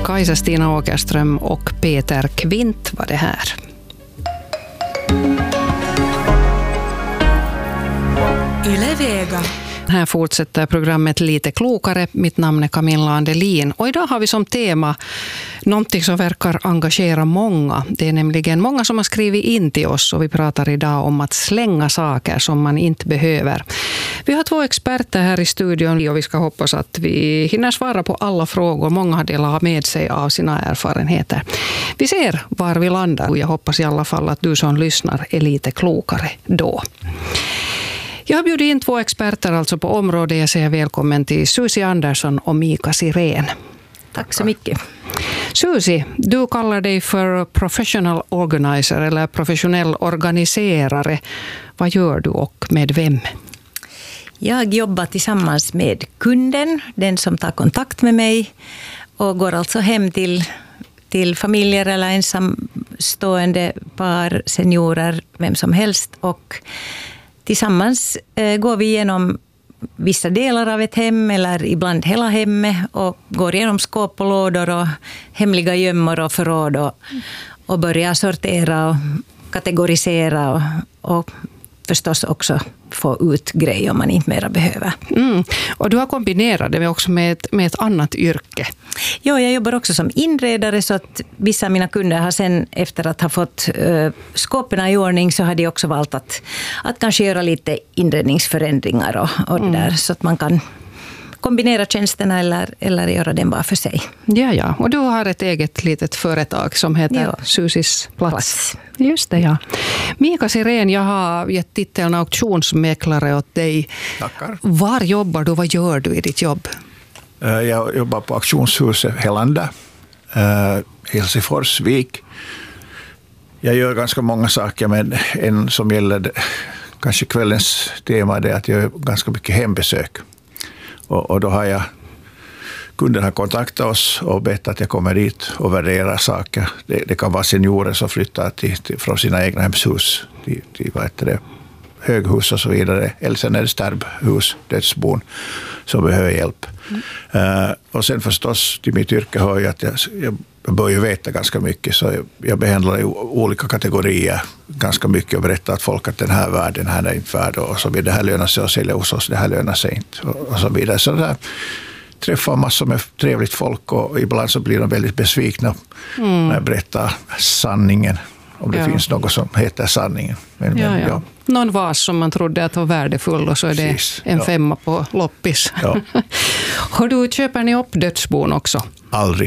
Kajsa-Stina Åkerström och Peter Kvint var det här. Yle Vega. Här fortsätter programmet Lite klokare. Mitt namn är Camilla Andelin och idag har vi som tema någonting som verkar engagera många. Det är nämligen många som har skrivit in till oss och vi pratar idag om att slänga saker som man inte behöver. Vi har 2 experter här i studion och vi ska hoppas att vi hinner svara på alla frågor. Många har delat med sig av sina erfarenheter. Vi ser var vi landar och jag hoppas i alla fall att du som lyssnar är lite klokare då. Jag har bjudit in 2 experter alltså på området. Jag säger välkommen till Susie Andersson och Mika Sirén. Tack så mycket. Susie, du kallar dig för professional organizer eller professionell organiserare. Vad gör du och med vem? Jag jobbar tillsammans med kunden, den som tar kontakt med mig, och går alltså hem till familjer eller ensamstående par, seniorer, vem som helst, och tillsammans går vi igenom vissa delar av ett hem eller ibland hela hemmet och går igenom skåp och lådor och hemliga gömmor och förråd och börjar sortera och kategorisera och förstås också få ut grejer om man inte mera behöver. Och du har kombinerat det också med ett annat yrke. Ja, jag jobbar också som inredare, så att vissa av mina kunder har sen efter att ha fått skåpen i ordning så har de också valt att kanske göra lite inredningsförändringar och det där, så att man kan kombinera tjänsterna eller göra den bara för sig. Ja. Och du har ett eget litet företag som heter Susies plats. Just det, ja. Mika Sirén, jag har gett titeln auktionsmäklare åt dig. Tackar. Var jobbar du? Vad gör du i ditt jobb? Jag jobbar på auktionshuset Helanda, Helsingfors, Vik. Jag gör ganska många saker, men en som gäller kanske kvällens tema är att jag gör ganska mycket hembesök. Och då har kunden har kontaktat oss och bett att jag kommer dit och värderar saker. Det kan vara seniorer som flyttar från sina egna hemshus till höghus och så vidare. Eller sen är det stärbhus, dödsbon som behöver hjälp. Och sen förstås till mitt yrke hör jag att jag börjar veta ganska mycket, så jag behandlar i olika kategorier ganska mycket och berättar att folk att den här världen här är inte värd och så vidare. Det här lönar sig att sälja hos oss, det här lönar sig inte och så vidare. Så där träffar massor med trevligt folk och ibland så blir de väldigt besvikna när jag berättar sanningen. Om det finns något som heter sanningen. Men. Någon vas som man trodde att var värdefull och så är det en 5 på loppis. Ja. Köper ni upp dödsbon också? Aldrig.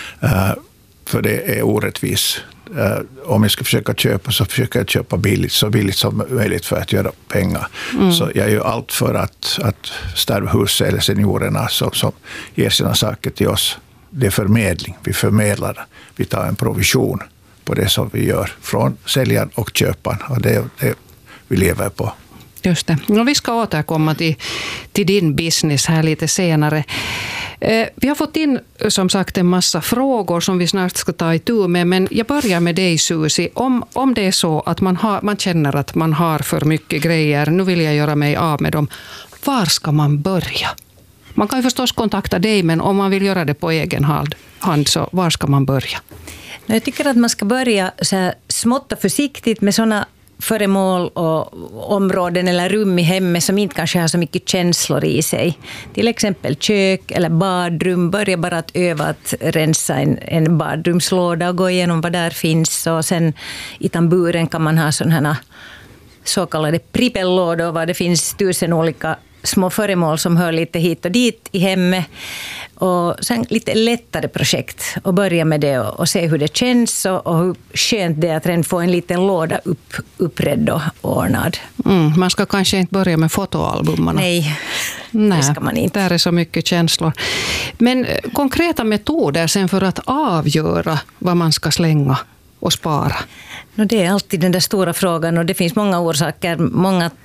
För det är orättvis. Om jag ska försöka köpa så försöker jag köpa så billigt som möjligt för att göra pengar. Så jag gör allt för att stärbhus eller seniorerna som ger sina saker till oss. Det är förmedling. Vi förmedlar. Vi tar en provision på det som vi gör från säljaren och köparen. Och det vi lever på. Just det. Och vi ska återkomma till din business här lite senare. Vi har fått in som sagt en massa frågor som vi snart ska ta itu med, men jag börjar med dig, Susie. Om det är så att man känner att man har för mycket grejer, nu vill jag göra mig av med dem, var ska man börja? Man kan ju förstås kontakta dig, men om man vill göra det på egen hand så var ska man börja? Jag tycker att man ska börja så här smått och försiktigt med sådana föremål och områden eller rum i hemmet som inte kanske har så mycket känslor i sig. Till exempel kök eller badrum. Börja bara att öva att rensa en badrumslåda och gå igenom vad där finns. Och sen i tamburen kan man ha sådana så kallade prippellådor, var det finns 1000 olika små föremål som hör lite hit och dit i hemmet. Och sen lite lättare projekt och börja med det och se hur det känns och hur skönt det är att redan få en liten låda uppredd och ordnad. Man ska kanske inte börja med fotoalbumerna. Nej, det ska man inte. Där är så mycket känslor. Men konkreta metoder sen för att avgöra vad man ska slänga och spara? Det är alltid den där stora frågan och det finns många orsaker. Många